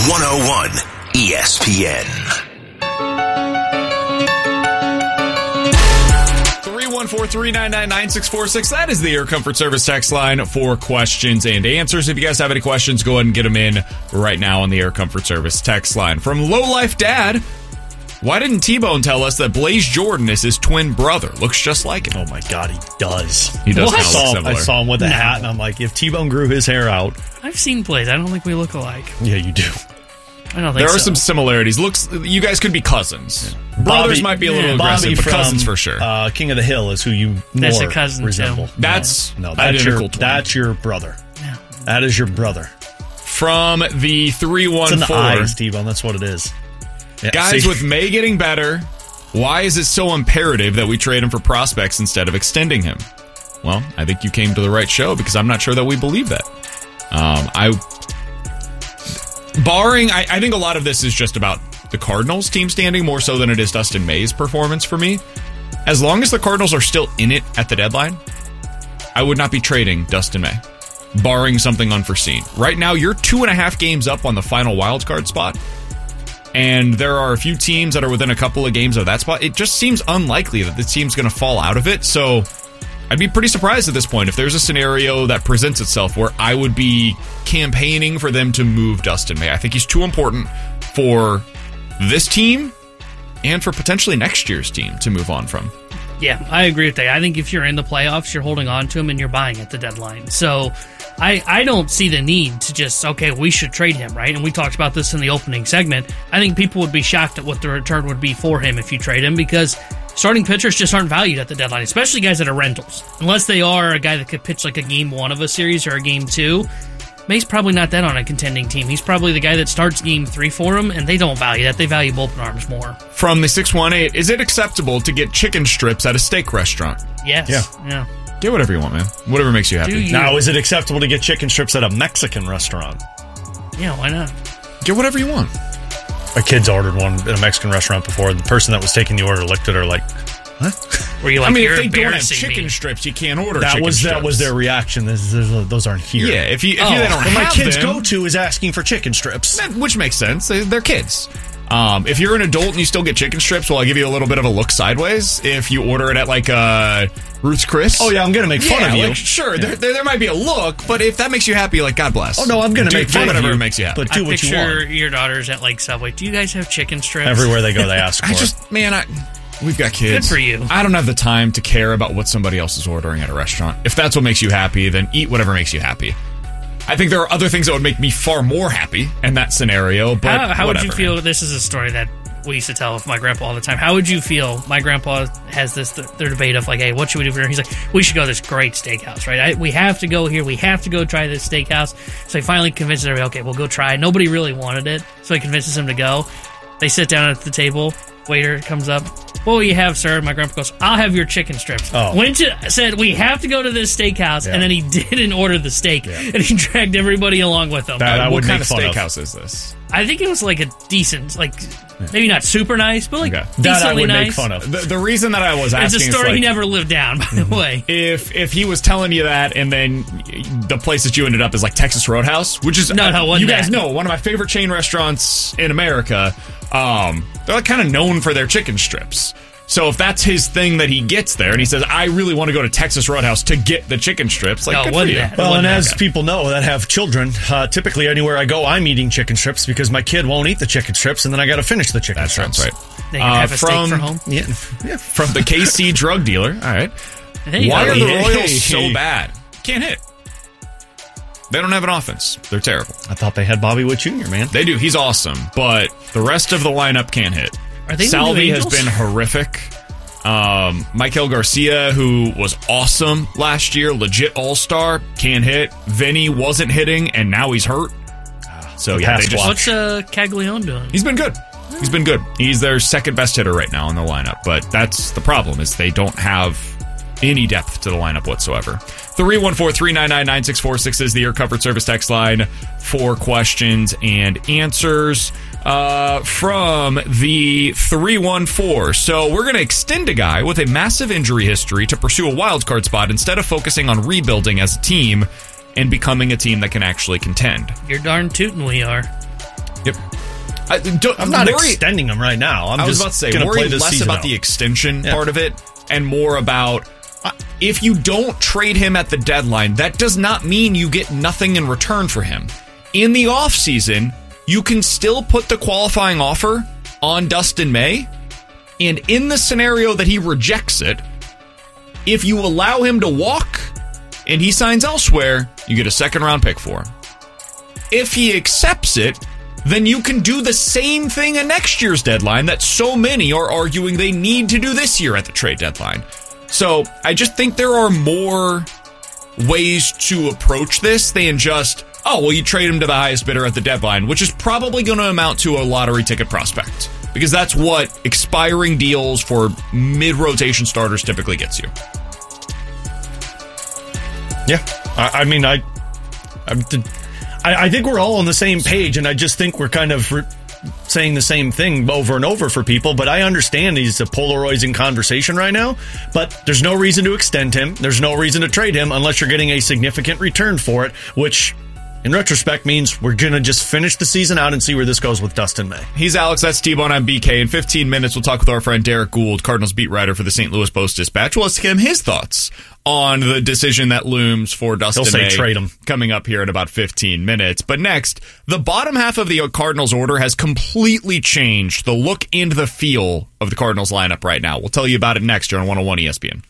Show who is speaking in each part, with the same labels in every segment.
Speaker 1: 101 ESPN.
Speaker 2: 314-399-9646. That is the Air Comfort Service text line for questions and answers. If you guys have any questions, go ahead and get them in right now on the Air Comfort Service text line. From Low Life Dad, why didn't T-Bone tell us that Blaze Jordan is his twin brother? Looks just like him.
Speaker 3: Oh my God, he does.
Speaker 2: He does kind of look
Speaker 3: similar. I saw him with a hat, and I'm like, if T-Bone grew his hair out.
Speaker 4: I've seen Blaze. I don't think we look alike.
Speaker 3: Yeah, you do.
Speaker 4: I don't think
Speaker 2: there are
Speaker 4: so.
Speaker 2: some similarities. You guys could be cousins. Yeah. Brothers might be a little aggressive, but cousins for sure.
Speaker 3: King of the Hill is who you
Speaker 4: that's
Speaker 3: more
Speaker 4: a cousin
Speaker 3: resemble.
Speaker 4: Too.
Speaker 2: That's
Speaker 3: identical twin. That's your brother.
Speaker 4: Yeah.
Speaker 3: That is your brother.
Speaker 2: From the 314.
Speaker 3: It's in the eyes, T-Bone. That's what it is.
Speaker 2: Yeah, guys, with May getting better, why is it so imperative that we trade him for prospects instead of extending him? Well, I think you came to the right show because I'm not sure that we believe that. I think a lot of this is just about the Cardinals team standing more so than it is Dustin May's performance for me. As long as the Cardinals are still in it at the deadline, I would not be trading Dustin May, barring something unforeseen. Right now, you're 2.5 games up on the final wildcard spot. And there are a few teams that are within a couple of games of that spot. It just seems unlikely that this team's going to fall out of it. So I'd be pretty surprised at this point if there's a scenario that presents itself where I would be campaigning for them to move Dustin May. I think he's too important for this team and for potentially next year's team to move on from.
Speaker 4: Yeah, I agree with that. I think if you're in the playoffs, you're holding on to him and you're buying at the deadline. So I don't see the need to just, okay, we should trade him, right? And we talked about this in the opening segment. I think people would be shocked at what the return would be for him if you trade him because starting pitchers just aren't valued at the deadline, especially guys that are rentals. Unless they are a guy that could pitch like a game 1 of a series or a game 2. May's probably not that on a contending team. He's probably the guy that starts game 3 for him, and they don't value that. They value bullpen arms more.
Speaker 2: From the 618, is it acceptable to get chicken strips at a steak restaurant?
Speaker 4: Yes. Yeah.
Speaker 2: Get whatever you want, man. Whatever makes you happy.
Speaker 3: Now, is it acceptable to get chicken strips at a Mexican restaurant?
Speaker 4: Yeah, why not?
Speaker 2: Get whatever you want.
Speaker 3: My kids ordered one at a Mexican restaurant before. The person that was taking the order looked at her like, huh?
Speaker 4: Were you like,
Speaker 2: if they don't have chicken strips, you can't order chicken strips.
Speaker 3: That was their reaction. Those aren't here.
Speaker 2: Yeah, if they don't have
Speaker 3: my kids'
Speaker 2: them,
Speaker 3: go-to is asking for chicken strips.
Speaker 2: Which makes sense. They're kids. If you're an adult and you still get chicken strips, well, I'll give you a little bit of a look sideways. If you order it at like Ruth's Chris.
Speaker 3: Oh, yeah, I'm going to make fun of you.
Speaker 2: Like, sure, yeah. there might be a look, but if that makes you happy, like, God bless.
Speaker 3: Oh, no, I'm going to make fun of you.
Speaker 2: Whatever makes you happy.
Speaker 3: But do what you want.
Speaker 4: I picture your daughters at like Subway. Do you guys have chicken strips?
Speaker 3: Everywhere they go, they ask for it.
Speaker 2: We've got kids.
Speaker 4: Good for you.
Speaker 2: I don't have the time to care about what somebody else is ordering at a restaurant. If that's what makes you happy, then eat whatever makes you happy. I think there are other things that would make me far more happy in that scenario, but
Speaker 4: how would you feel? This is a story that we used to tell with my grandpa all the time. How would you feel? My grandpa has their debate of like, hey, what should we do for dinner? He's like, we should go to this great steakhouse, right? We have to go here. We have to go try this steakhouse. So he finally convinces everybody, okay, we'll go try it. Nobody really wanted it, so he convinces him to go. They sit down at the table. Waiter comes up. What will you have, sir? My grandpa goes, I'll have your chicken strips. Said, we have to go to this steakhouse, and then he didn't order the steak, and he dragged everybody along with him.
Speaker 2: What kind of steakhouse is this?
Speaker 4: I think it was like a decent, maybe not super nice, but like decently
Speaker 3: that I would
Speaker 4: nice.
Speaker 3: Make fun of.
Speaker 2: The reason that I was asking
Speaker 4: it's a story he never lived down, by the way.
Speaker 2: If he was telling you that, and then the place that you ended up is like Texas Roadhouse, which is you guys know one of my favorite chain restaurants in America. They're like kind of known for their chicken strips. So if that's his thing that he gets there, and he says, I really want to go to Texas Roadhouse to get the chicken strips, like, good for you.
Speaker 3: Well, and as people know that have children, typically anywhere I go, I'm eating chicken strips because my kid won't eat the chicken strips, and then I got to finish the chicken strips.
Speaker 2: That's right.
Speaker 4: They can have a steak for home.
Speaker 2: Yeah, from the KC drug dealer. All right. Why are the Royals so bad? Can't hit. They don't have an offense. They're terrible.
Speaker 3: I thought they had Bobby Witt Jr., man.
Speaker 2: They do. He's awesome, but the rest of the lineup can't hit.
Speaker 4: Are they
Speaker 2: Salvi has been horrific. Michael Garcia, who was awesome last year, legit all-star, can't hit. Vinny wasn't hitting, and now he's hurt. So yeah,
Speaker 4: what's Caglione doing?
Speaker 2: He's been good. He's their second best hitter right now in the lineup, but that's the problem is they don't have any depth to the lineup whatsoever. 314-399-9646 is the Air Comfort Service text line for questions and answers. From the 314. So we're going to extend a guy with a massive injury history to pursue a wild card spot instead of focusing on rebuilding as a team and becoming a team that can actually contend.
Speaker 4: You're darn tootin' we are.
Speaker 2: Yep.
Speaker 3: I'm not extending him right now. I was about to say, worry less about the extension part of it and more about if you don't trade him at the deadline, that does not mean you get nothing in return for him. In the offseason, you can still put the qualifying offer on Dustin May, and in the scenario that he rejects it, if you allow him to walk and he signs elsewhere, you get a second-round pick for him. If he accepts it, then you can do the same thing at next year's deadline that so many are arguing they need to do this year at the trade deadline. So I just think there are more ways to approach this than just, you trade him to the highest bidder at the deadline, which is probably going to amount to a lottery ticket prospect, because that's what expiring deals for mid-rotation starters typically gets you. Yeah, I think we're all on the same page, and I just think we're kind of saying the same thing over and over for people, but I understand he's a polarizing conversation right now, but there's no reason to extend him. There's no reason to trade him unless you're getting a significant return for it, which in retrospect means we're going to just finish the season out and see where this goes with Dustin May.
Speaker 2: He's Alex, that's T-Bone, I'm BK. In 15 minutes, we'll talk with our friend Derek Gould, Cardinals beat writer for the St. Louis Post-Dispatch. We'll ask him his thoughts on the decision that looms for Dustin May.
Speaker 3: Trade him.
Speaker 2: Coming up here in about 15 minutes. But next, the bottom half of the Cardinals order has completely changed the look and the feel of the Cardinals lineup right now. We'll tell you about it next year on 101 ESPN.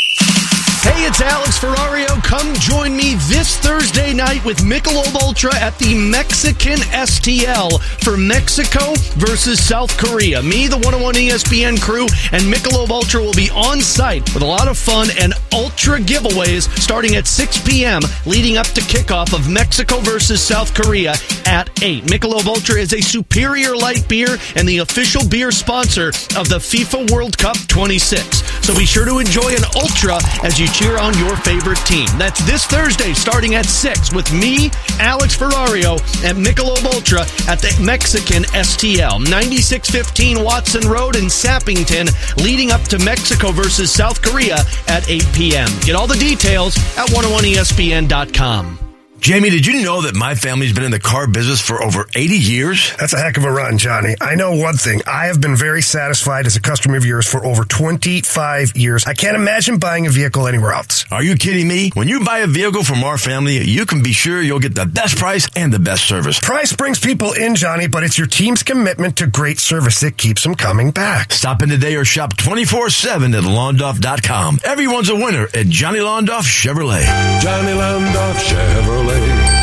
Speaker 5: Hey, it's Alex Ferrario. Come join me this Thursday night with Michelob Ultra at the Mexican STL for Mexico versus South Korea. Me, the 101 ESPN crew, and Michelob Ultra will be on site with a lot of fun and Ultra giveaways starting at 6 p.m. leading up to kickoff of Mexico versus South Korea at 8. Michelob Ultra is a superior light beer and the official beer sponsor of the FIFA World Cup 26. So be sure to enjoy an Ultra as you cheer on your favorite team. That's this Thursday starting at 6 with me, Alex Ferrario, and Michelob Ultra at the Mexican STL. 9615 Watson Road in Sappington, leading up to Mexico versus South Korea at 8 p.m. Get all the details at 101ESPN.com.
Speaker 1: Jamie, did you know that my family's been in the car business for over 80 years?
Speaker 6: That's a heck of a run, Johnny. I know one thing. I have been very satisfied as a customer of yours for over 25 years. I can't imagine buying a vehicle anywhere else.
Speaker 1: Are you kidding me? When you buy a vehicle from our family, you can be sure you'll get the best price and the best service.
Speaker 6: Price brings people in, Johnny, but it's your team's commitment to great service that keeps them coming back.
Speaker 1: Stop in today or shop 24/7 at Londoff.com. Everyone's a winner at Johnny Londoff Chevrolet.
Speaker 7: Johnny Londoff Chevrolet.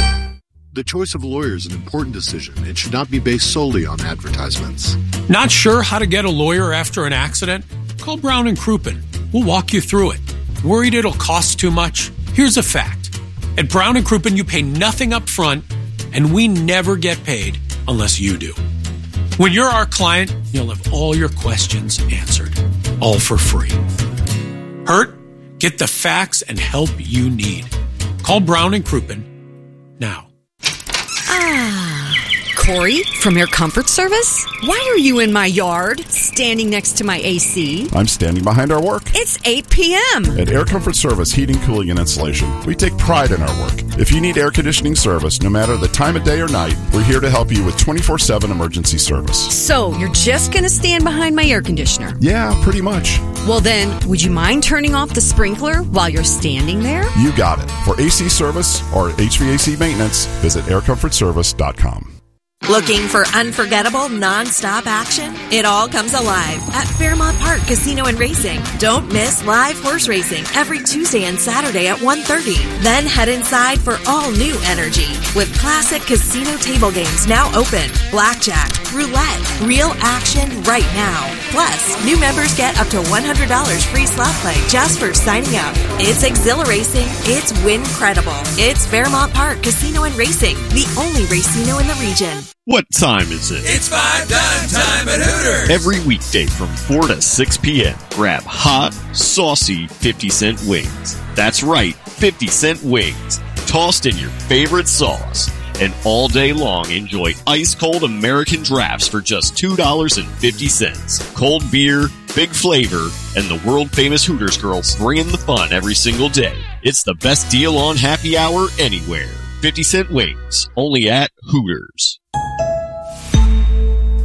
Speaker 8: The choice of a lawyer is an important decision. It should not be based solely on advertisements.
Speaker 9: Not sure how to get a lawyer after an accident? Call Brown & Crouppen. We'll walk you through it. Worried it'll cost too much? Here's a fact. At Brown & Crouppen, you pay nothing up front, and we never get paid unless you do. When you're our client, you'll have all your questions answered, all for free. Hurt? Get the facts and help you need. Call Brown & Crouppen now.
Speaker 10: Corey from Air Comfort Service? Why are you in my yard, standing next to my AC?
Speaker 11: I'm standing behind our work.
Speaker 10: It's 8 p.m.
Speaker 11: At Air Comfort Service Heating, Cooling, and Insulation, we take pride in our work. If you need air conditioning service, no matter the time of day or night, we're here to help you with 24/7 emergency service.
Speaker 10: So, you're just going to stand behind my air conditioner?
Speaker 11: Yeah, pretty much.
Speaker 10: Well then, would you mind turning off the sprinkler while you're standing there?
Speaker 11: You got it. For AC service or HVAC maintenance, visit aircomfortservice.com.
Speaker 12: Looking for unforgettable, non-stop action? It all comes alive at Fairmont Park Casino and Racing. Don't miss live horse racing every Tuesday and Saturday at 1:30. Then head inside for all new energy with classic casino table games now open, blackjack, roulette, real action right now. Plus, new members get up to $100 free slot play just for signing up. It's exhilarating. It's win-credible. It's Fairmont Park Casino and Racing, the only racino in the region.
Speaker 13: What time is it?
Speaker 14: It's 5 time at Hooters.
Speaker 13: Every weekday from 4 to 6 p.m. Grab hot, saucy 50-cent wings. That's right, 50-cent wings. Tossed in your favorite sauce. And all day long, enjoy ice-cold American drafts for just $2.50. Cold beer, big flavor, and the world-famous Hooters girls bringing the fun every single day. It's the best deal on happy hour anywhere. 50-cent wings, only at Hooters.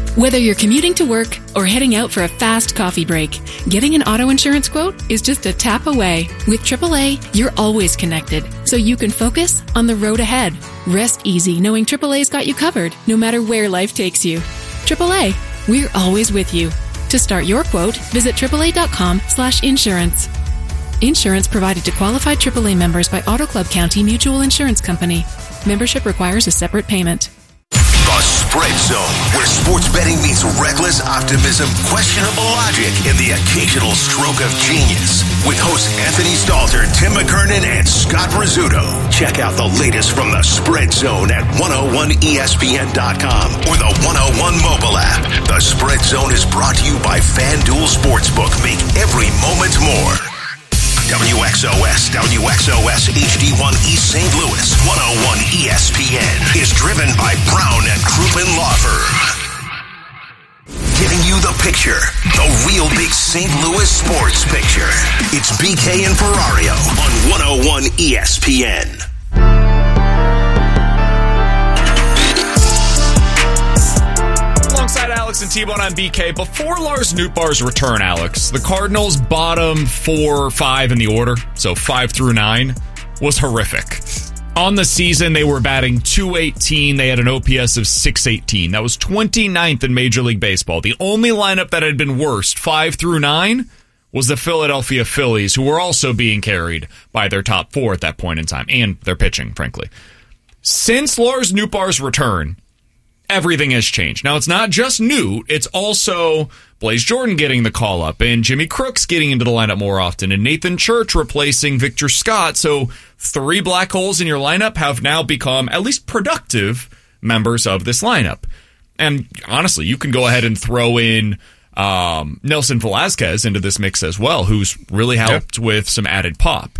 Speaker 15: Whether you're commuting to work or heading out for a fast coffee break, getting an auto insurance quote is just a tap away. With AAA, you're always connected, so you can focus on the road ahead. Rest easy knowing AAA's got you covered, no matter where life takes you. AAA, we're always with you. To start your quote, visit AAA.com/insurance. Insurance provided to qualified AAA members by Auto Club County Mutual Insurance Company. Membership requires a separate payment.
Speaker 16: The Spread Zone, where sports betting meets reckless optimism, questionable logic, and the occasional stroke of genius. With hosts Anthony Stalter, Tim McKernan, and Scott Rizzuto. Check out the latest from the Spread Zone at 101ESPN.com or the 101 mobile app. The Spread Zone is brought to you by FanDuel Sportsbook. Make every moment more. WXOS HD1 East St. Louis 101 ESPN is driven by Brown and Crouppen Law Firm. Giving you the picture, the real big St. Louis sports picture. It's BK and Ferrario on 101 ESPN.
Speaker 2: Alongside Alex and T-Bone on BK. Before Lars Nootbaar's return, Alex, the Cardinals' bottom 4 or 5 in the order, so 5 through 9, was horrific. On the season, they were batting .218. They had an OPS of .618. That was 29th in Major League Baseball. The only lineup that had been worst, 5 through 9, was the Philadelphia Phillies, who were also being carried by their top 4 at that point in time, and their pitching, frankly. Since Lars Nootbaar's return, everything has changed. Now, it's not just Newt, it's also Blaze Jordan getting the call-up, and Jimmy Crooks getting into the lineup more often, and Nathan Church replacing Victor Scott. So 3 black holes in your lineup have now become at least productive members of this lineup. And honestly, you can go ahead and throw in Nelson Velasquez into this mix as well, who's really helped with some added pop.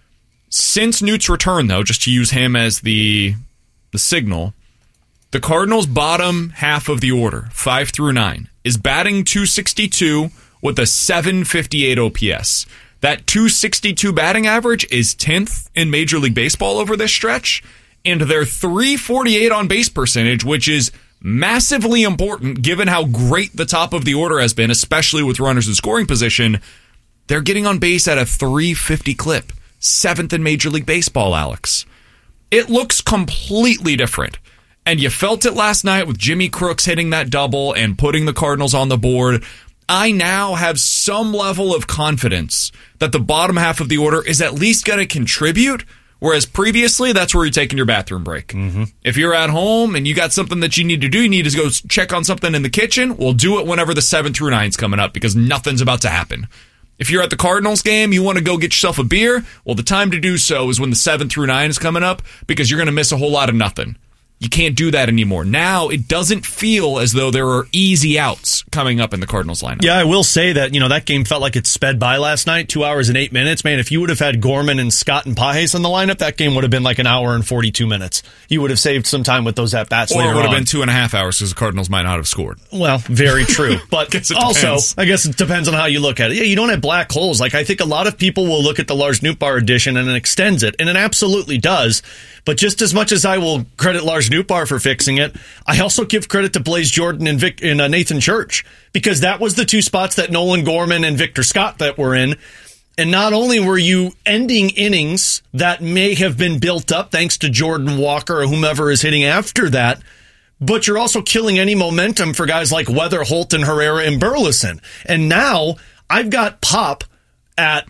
Speaker 2: Since Newt's return, though, just to use him as the signal, the Cardinals' bottom half of the order, 5 through 9, is batting .262 with a .758 OPS. That .262 batting average is 10th in Major League Baseball over this stretch, and their .348 on-base percentage, which is massively important given how great the top of the order has been, especially with runners in scoring position. They're getting on base at a .350 clip, 7th in Major League Baseball, Alex. It looks completely different. And you felt it last night with Jimmy Crooks hitting that double and putting the Cardinals on the board. I now have some level of confidence that the bottom half of the order is at least going to contribute, whereas previously, that's where you're taking your bathroom break. Mm-hmm. If you're at home and you got something that you need to do, you need to go check on something in the kitchen, well, do it whenever the 7 through 9's coming up because nothing's about to happen. If you're at the Cardinals game, you want to go get yourself a beer, well, the time to do so is when the 7 through 9 is coming up because you're going to miss a whole lot of nothing. You can't do that anymore. Now, it doesn't feel as though there are easy outs coming up in the Cardinals lineup.
Speaker 5: Yeah, I will say that, that game felt like it sped by last night, 2 hours and 8 minutes. Man, if you would have had Gorman and Scott and Pages in the lineup, that game would have been like an hour and 42 minutes. You would have saved some time with those at-bats later on.
Speaker 2: Or it would have been 2.5 hours because the Cardinals might not have scored.
Speaker 5: Well, very true. But also, I guess it depends on how you look at it. Yeah, you don't have black holes. Like, I think a lot of people will look at the Lars Nootbaar edition and it extends it, and it absolutely does. But just as much as I will credit Lars Nootbaar for fixing it, I also give credit to Blaze Jordan and Nathan Church, because that was the 2 spots that Nolan Gorman and Victor Scott that were in. And not only were you ending innings that may have been built up thanks to Jordan Walker or whomever is hitting after that, but you're also killing any momentum for guys like Weather, Holt, and Herrera and Burleson. And now I've got Pop at,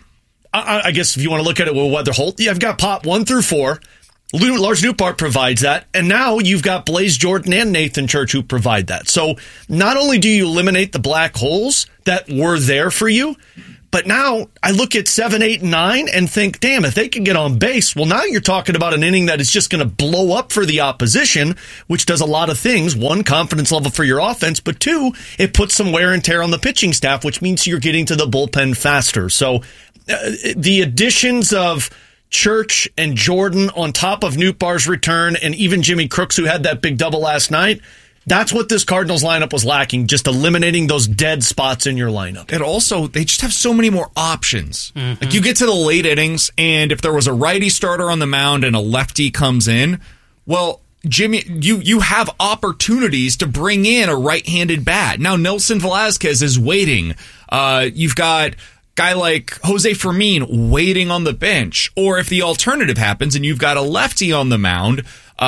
Speaker 5: I guess if you want to look at it with Weather, Holt, I've got Pop 1 through 4. Lars Nootbaar provides that, and now you've got Blaze Jordan and Nathan Church who provide that. So not only do you eliminate the black holes that were there for you, but now I look at 7, 8, and 9 and think, damn, if they can get on base, well, now you're talking about an inning that is just going to blow up for the opposition, which does a lot of things. 1, confidence level for your offense, but 2, it puts some wear and tear on the pitching staff, which means you're getting to the bullpen faster. So the additions of Church and Jordan on top of Nootbaar's return and even Jimmy Crooks, who had that big double last night, that's what this Cardinals lineup was lacking, just eliminating those dead spots in your lineup.
Speaker 2: And also, they just have so many more options. Mm-hmm. Like, you get to the late innings, and if there was a righty starter on the mound and a lefty comes in, well, Jimmy, you have opportunities to bring in a right-handed bat. Now, Nelson Velazquez is waiting. You've got a guy like Jose Fermin waiting on the bench. Or if the alternative happens and you've got a lefty on the mound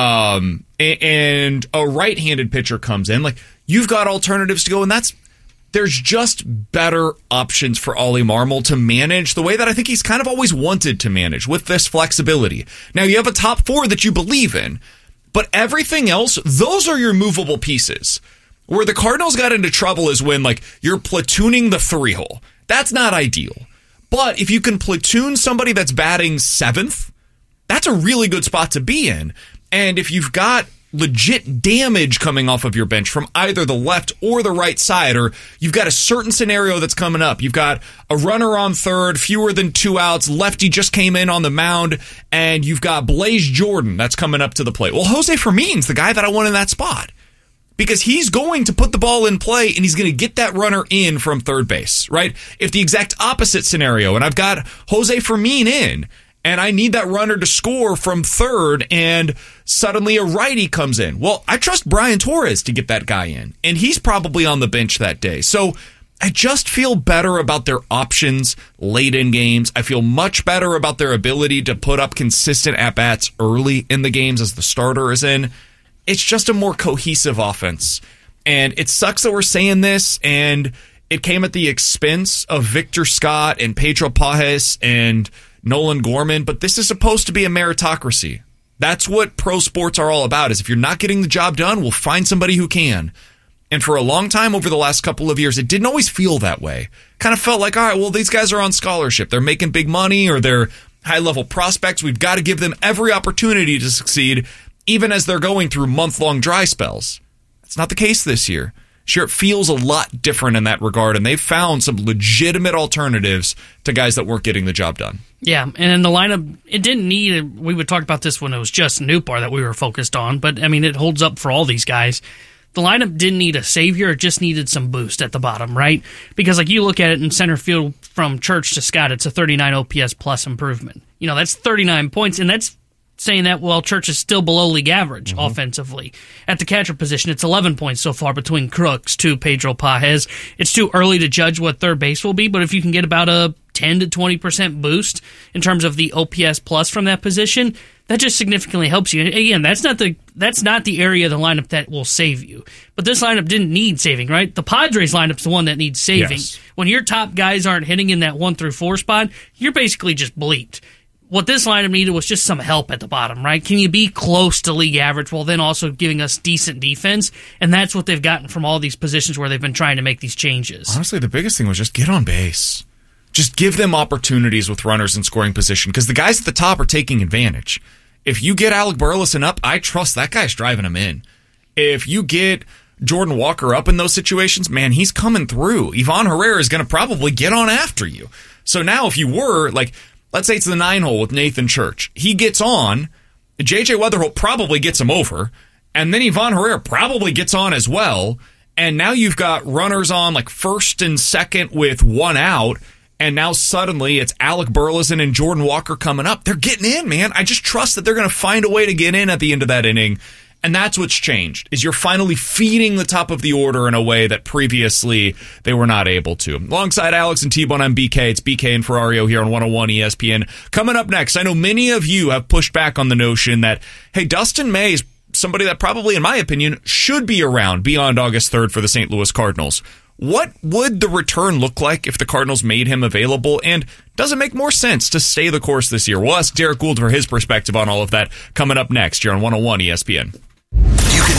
Speaker 2: and a right-handed pitcher comes in, like, you've got alternatives to go, and there's just better options for Ollie Marmol to manage the way that I think he's kind of always wanted to manage, with this flexibility. Now, you have a top four that you believe in, but everything else, those are your movable pieces. Where the Cardinals got into trouble is when, like, you're platooning the 3-hole. That's not ideal. But if you can platoon somebody that's batting 7th, that's a really good spot to be in. And if you've got legit damage coming off of your bench from either the left or the right side, or you've got a certain scenario that's coming up. You've got a runner on third, fewer than 2 outs, lefty just came in on the mound, and you've got Blaze Jordan that's coming up to the plate. Well, Jose Fermin's the guy that I want in that spot, because he's going to put the ball in play and he's going to get that runner in from third base, right? If the exact opposite scenario, and I've got Jose Fermin in, and I need that runner to score from third, and suddenly a righty comes in. Well, I trust Brian Torres to get that guy in, and he's probably on the bench that day. So I just feel better about their options late in games. I feel much better about their ability to put up consistent at-bats early in the games as the starter is in. It's just a more cohesive offense. And it sucks that we're saying this, and it came at the expense of Victor Scott and Pedro Pages and Nolan Gorman, but this is supposed to be a meritocracy. That's what pro sports are all about, is if you're not getting the job done, we'll find somebody who can. And for a long time over the last couple of years, it didn't always feel that way. Kind of felt like, all right, well, these guys are on scholarship. They're making big money, or they're high-level prospects. We've got to give them every opportunity to succeed, even as they're going through month-long dry spells. That's not the case this year. Sure, it feels a lot different in that regard, and they've found some legitimate alternatives to guys that weren't getting the job done.
Speaker 4: Yeah, and in the lineup, it didn't need, we would talk about this when it was just Nootbaar that we were focused on, but I mean, it holds up for all these guys. The lineup didn't need a savior, it just needed some boost at the bottom, right? Because like you look at it in center field from Church to Scott, it's a 39 OPS plus improvement. You know, that's 39 points, and that's saying that, well, Church is still below league average offensively. At the catcher position, it's 11 points so far between Crooks to Pedro Pages. It's too early to judge what third base will be, but if you can get about a 10 to 20% boost in terms of the OPS plus from that position, that just significantly helps you. And again, that's not the area of the lineup that will save you. But this lineup didn't need saving, right? The Padres lineup's the one that needs saving. Yes. When your top guys aren't hitting in that 1 through 4 spot, you're basically just bleeped. What this lineup needed was just some help at the bottom, right? Can you be close to league average while then also giving us decent defense? And that's what they've gotten from all these positions where they've been trying to make these changes.
Speaker 2: Honestly, the biggest thing was just get on base. Just give them opportunities with runners in scoring position, because the guys at the top are taking advantage. If you get Alec Burleson up, I trust that guy's driving him in. If you get Jordan Walker up in those situations, man, he's coming through. Ivan Herrera is going to probably get on after you. So now if you were, like, let's say it's the 9-hole with Nathan Church. He gets on. J.J. Weatherholt probably gets him over. And then Ivan Herrera probably gets on as well. And now you've got runners on like first and second with 1 out. And now suddenly it's Alec Burleson and Jordan Walker coming up. They're getting in, man. I just trust that they're going to find a way to get in at the end of that inning. And that's what's changed, is you're finally feeding the top of the order in a way that previously they were not able to. Alongside Alex and T-Bone, I'm BK. It's BK and Ferrario here on 101 ESPN. Coming up next, I know many of you have pushed back on the notion that, hey, Dustin May is somebody that probably, in my opinion, should be around beyond August 3rd for the St. Louis Cardinals. What would the return look like if the Cardinals made him available? And does it make more sense to stay the course this year? We'll ask Derek Gould for his perspective on all of that coming up next here on 101 ESPN.
Speaker 16: You can